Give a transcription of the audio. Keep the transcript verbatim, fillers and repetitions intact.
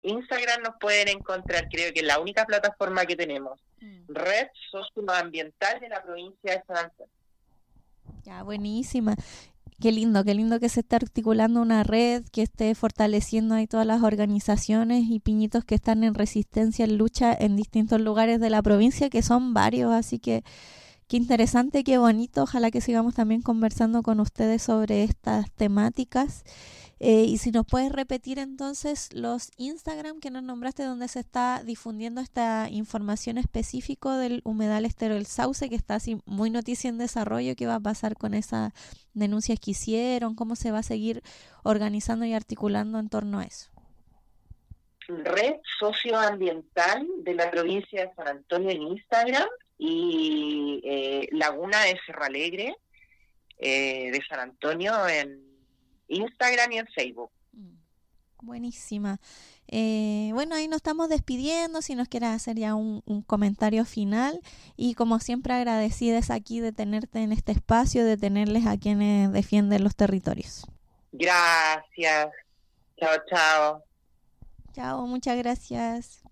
Instagram nos pueden encontrar, creo que es la única plataforma que tenemos, mm. Red Socioambiental de la provincia de San Antonio. Ya, buenísima. Qué lindo, qué lindo que se esté articulando una red, que esté fortaleciendo ahí todas las organizaciones y piñitos que están en resistencia, en lucha en distintos lugares de la provincia, que son varios, así que qué interesante, qué bonito. Ojalá que sigamos también conversando con ustedes sobre estas temáticas. Eh, y si nos puedes repetir entonces los Instagram que nos nombraste, donde se está difundiendo esta información específica del humedal Estero del Sauce, que está así muy noticia en desarrollo. ¿Qué va a pasar con esas denuncias que hicieron? ¿Cómo se va a seguir organizando y articulando en torno a eso? Red Socioambiental de la provincia de San Antonio en Instagram y eh, Laguna de Cerro Alegre eh, de San Antonio en Instagram y en Facebook. Buenísima. Eh, bueno, ahí nos estamos despidiendo. Si nos quieres hacer ya un, un comentario final. Y como siempre, agradecidas aquí de tenerte en este espacio, de tenerles a quienes defienden los territorios. Gracias. Chao, chao. Chao, muchas gracias.